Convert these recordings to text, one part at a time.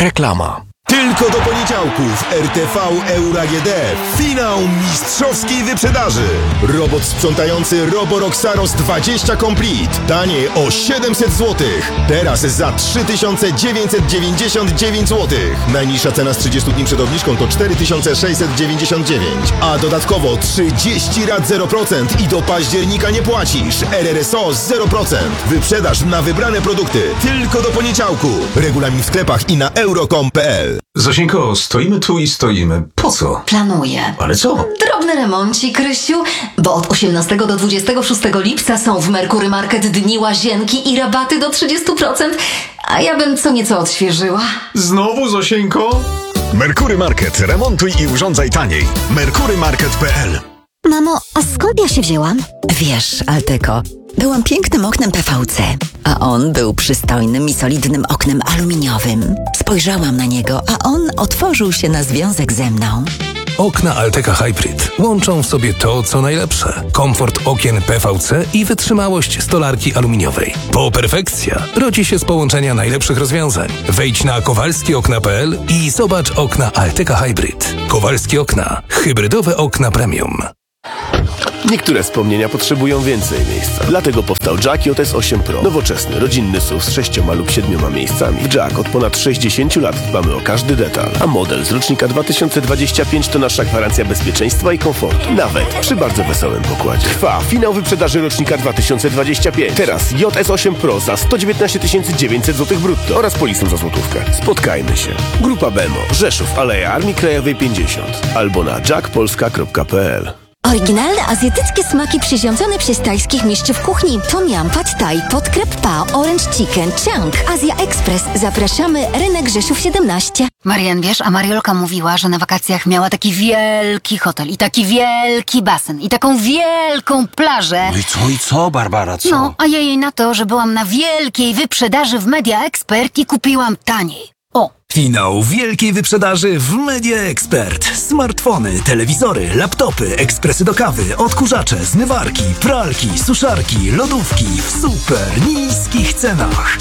Reklama. Tylko do poniedziałków RTV Euro AGD. Finał mistrzowskiej wyprzedaży. Robot sprzątający Roborock Saros 20 Complete. Taniej o 700 zł. Teraz za 3999 zł. Najniższa cena z 30 dni przed obniżką to 4699. A dodatkowo 30 rat 0% i do października nie płacisz. RRSO 0%. Wyprzedaż na wybrane produkty. Tylko do poniedziałku. Regulamin w sklepach i na euro.com.pl. Zosieńko, stoimy tu i stoimy. Po co? Planuję. Ale co? Drobny remoncik, Kryściu, bo od 18 do 26 lipca są w Merkury Market dni łazienki i rabaty do 30%, a ja bym co nieco odświeżyła. Znowu, Zosieńko? Merkury Market. Remontuj i urządzaj taniej. merkurymarket.pl. Mamo, a skąd ja się wzięłam? Wiesz, Altyko, byłam pięknym oknem PVC, a on był przystojnym i solidnym oknem aluminiowym. Spojrzałam na niego, a on otworzył się na związek ze mną. Okna Alteca Hybrid łączą w sobie to, co najlepsze. Komfort okien PVC i wytrzymałość stolarki aluminiowej. Po perfekcja rodzi się z połączenia najlepszych rozwiązań. Wejdź na kowalskiokna.pl i zobacz okna Alteca Hybrid. Kowalskie okna. Hybrydowe okna premium. Niektóre wspomnienia potrzebują więcej miejsca. Dlatego powstał Jack JS 8 Pro. Nowoczesny, rodzinny SUV z 6 lub 7 miejscami. W Jack od ponad 60 lat dbamy o każdy detal. A model z rocznika 2025 to nasza gwarancja bezpieczeństwa i komfortu. Nawet przy bardzo wesołym pokładzie. Trwa finał wyprzedaży rocznika 2025. Teraz JS 8 Pro za 119 900 zł brutto oraz polisą za złotówkę. Spotkajmy się. Grupa Bemo, Rzeszów, Aleja Armii Krajowej 50 albo na jackpolska.pl. Oryginalne azjatyckie smaki przyrządzone przez tajskich mistrzów kuchni. Tom Yum, Pad Thai, Podkrep Pao, Orange Chicken, Chang. Azja Express. Zapraszamy, rynek Rzeszów 17. Marian, wiesz, a Mariolka mówiła, że na wakacjach miała taki wielki hotel i taki wielki basen i taką wielką plażę. No i co, Barbara, co? No, a ja jej na to, że byłam na wielkiej wyprzedaży w Media Expert i kupiłam taniej. O! Finał wielkiej wyprzedaży w Media Expert. Smartfony, telewizory, laptopy, ekspresy do kawy, odkurzacze, zmywarki, pralki, suszarki, lodówki w super niskich cenach.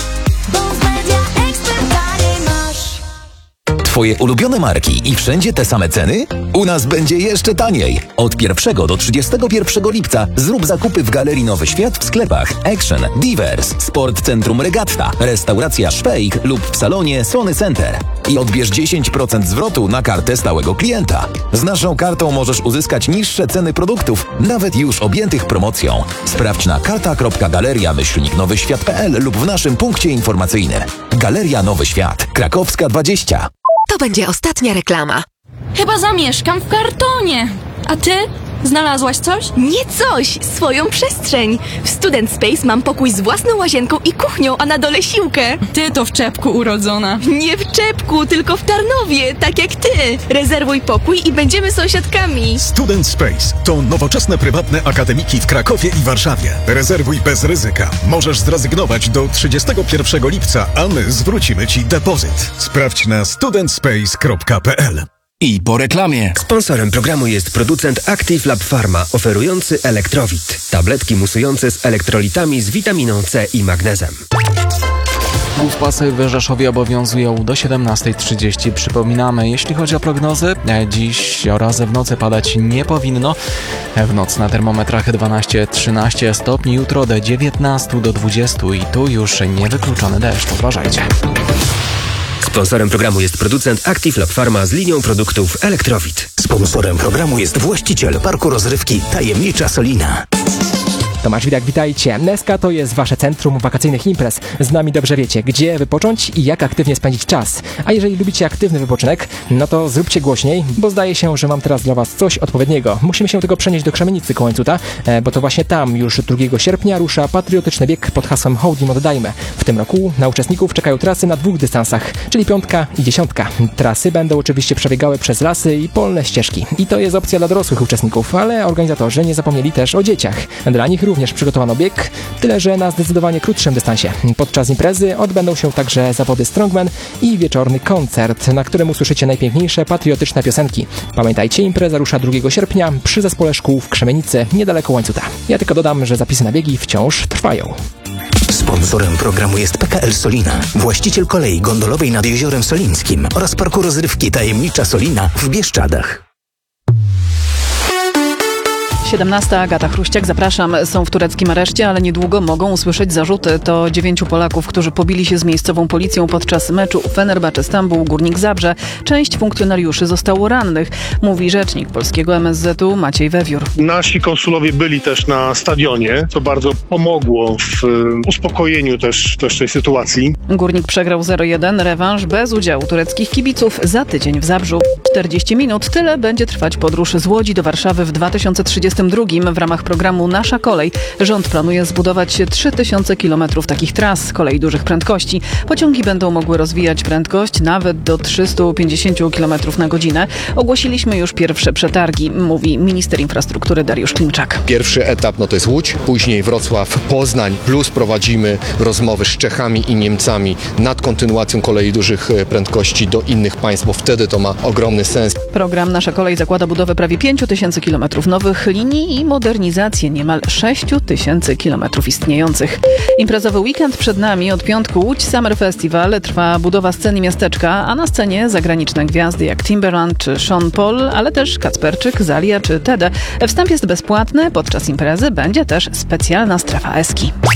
Twoje ulubione marki i wszędzie te same ceny? U nas będzie jeszcze taniej. Od 1 do 31 lipca zrób zakupy w Galerii Nowy Świat w sklepach Action, Divers, Sport Centrum Regatta, Restauracja Szwejk lub w salonie Sony Center. I odbierz 10% zwrotu na kartę stałego klienta. Z naszą kartą możesz uzyskać niższe ceny produktów, nawet już objętych promocją. Sprawdź na karta.galeria-nowyświat.pl lub w naszym punkcie informacyjnym. Galeria Nowy Świat, Krakowska 20. To będzie ostatnia reklama. Chyba zamieszkam w kartonie. A ty? Znalazłaś coś? Nie coś, swoją przestrzeń. W Student Space mam pokój z własną łazienką i kuchnią, a na dole siłkę. Ty to w czepku urodzona. Nie w czepku, tylko w Tarnowie, tak jak ty. Rezerwuj pokój i będziemy sąsiadkami. Student Space to nowoczesne prywatne akademiki w Krakowie i Warszawie. Rezerwuj bez ryzyka. Możesz zrezygnować do 31 lipca, a my zwrócimy Ci depozyt. Sprawdź na studentspace.pl. I po reklamie. Sponsorem programu jest producent Active Lab Pharma, oferujący Elektrowit. Tabletki musujące z elektrolitami z witaminą C i magnezem. Pasy w Rzeszowie obowiązują do 17:30. Przypominamy, jeśli chodzi o prognozy, dziś oraz w nocy padać nie powinno. W nocy na termometrach 12-13 stopni, jutro od 19 do 20 i tu już niewykluczony deszcz. Uważajcie. Sponsorem programu jest producent Active Lab Pharma z linią produktów Elektrowit. Sponsorem programu jest właściciel parku rozrywki Tajemnicza Solina. Tomasz Widak, witajcie. Neska to jest wasze centrum wakacyjnych imprez. Z nami dobrze wiecie, gdzie wypocząć i jak aktywnie spędzić czas. A jeżeli lubicie aktywny wypoczynek, no to zróbcie głośniej, bo zdaje się, że mam teraz dla was coś odpowiedniego. Musimy się tylko przenieść do Krzemienicy koło Łańcuta, bo to właśnie tam już 2 sierpnia rusza patriotyczny bieg pod hasłem Hołd im oddajmy. W tym roku na uczestników czekają trasy na 2 dystansach, czyli 5 i 10. Trasy będą oczywiście przebiegały przez lasy i polne ścieżki. I to jest opcja dla dorosłych uczestników, ale organizatorzy nie zapomnieli też o dzieciach. Dla nich również przygotowano bieg, tyle że na zdecydowanie krótszym dystansie. Podczas imprezy odbędą się także zawody strongman i wieczorny koncert, na którym usłyszycie najpiękniejsze patriotyczne piosenki. Pamiętajcie, impreza rusza 2 sierpnia przy zespole szkół w Krzemienicy, niedaleko Łańcuta. Ja tylko dodam, że zapisy na biegi wciąż trwają. Sponsorem programu jest PKL Solina, właściciel kolei gondolowej nad Jeziorem Solińskim oraz parku rozrywki Tajemnicza Solina w Bieszczadach. 17. Agata Chruściak, zapraszam. Są w tureckim areszcie, ale niedługo mogą usłyszeć zarzuty. To 9 Polaków, którzy pobili się z miejscową policją podczas meczu Fenerbahce Stambuł Górnik Zabrze. Część funkcjonariuszy zostało rannych, mówi rzecznik polskiego MSZ-u Maciej Wewiór. Nasi konsulowie byli też na stadionie, co bardzo pomogło w uspokojeniu też tej sytuacji. Górnik przegrał 0-1, rewanż bez udziału tureckich kibiców za tydzień w Zabrzu. 40 minut, tyle będzie trwać podróż z Łodzi do Warszawy w 2032. W ramach programu Nasza Kolej rząd planuje zbudować 3000 km takich tras kolei dużych prędkości. Pociągi będą mogły rozwijać prędkość nawet do 350 km na godzinę. Ogłosiliśmy już pierwsze przetargi, mówi minister infrastruktury Dariusz Klimczak. Pierwszy etap to jest Łódź, później Wrocław, Poznań, plus prowadzimy rozmowy z Czechami i Niemcami nad kontynuacją kolei dużych prędkości do innych państw, bo wtedy to ma ogromny sens. Program Nasza Kolej zakłada budowę prawie 5000 km nowych linii i modernizację niemal 6000 km istniejących. Imprezowy weekend przed nami. Od piątku Łódź Summer Festival, trwa budowa sceny miasteczka, a na scenie zagraniczne gwiazdy jak Timbaland czy Sean Paul, ale też Kacperczyk, Zalia czy Tede. Wstęp jest bezpłatny, podczas imprezy będzie też specjalna strefa eski.